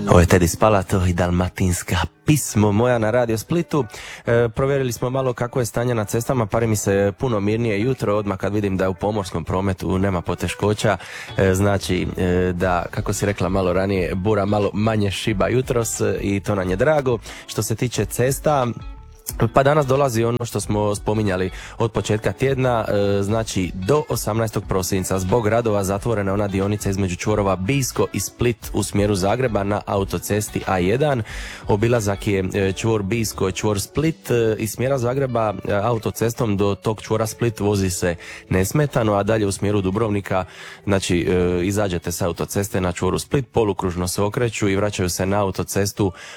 Ovo je Teddy Spalato i Dalmatinska pismo moja na Radio Splitu. Provjerili smo malo kako je stanje na cestama, pari mi se puno mirnije jutro, odmah kad vidim da u pomorskom prometu nema poteškoća, znači da, kako si rekla malo ranije, bura malo manje šiba jutros i to nam je drago. Što se tiče cesta, pa danas dolazi ono što smo spominjali od početka tjedna, znači do 18. prosinca zbog radova zatvorena ona dionica između čvorova Bijsko i Split u smjeru Zagreba na autocesti A1. Obilazak je čvor Bijsko, čvor Split. Iz smjera Zagreba autocestom do tog čvora Split vozi se nesmetano, a dalje u smjeru Dubrovnika, znači izađete sa autoceste na čvoru Split, polukružno se okreću i vraćaju se na autocestu